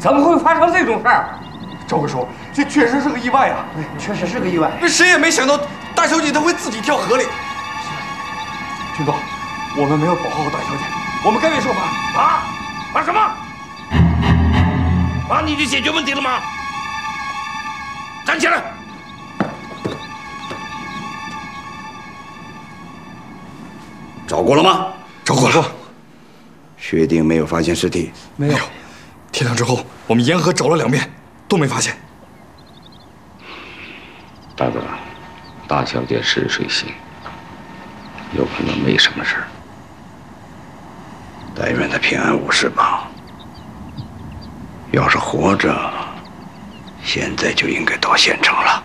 怎么会发生这种事儿？ 赵鬼叔，这确实是个意外啊！ 确实是个意外。 那谁也没想到大小姐她会自己跳河里。军哥，我们没有保护好大小姐，我们该为受罚。 罚？罚什么？罚你就解决问题了吗？站起来！ 找过了吗？ 找过了。 确定没有发现尸体？ 没有。天亮之后，我们沿河找了2遍，都没发现。 大哥，大小姐是水性，有可能没什么事儿。 但愿她平安无事吧。要是活着，现在就应该到县城了。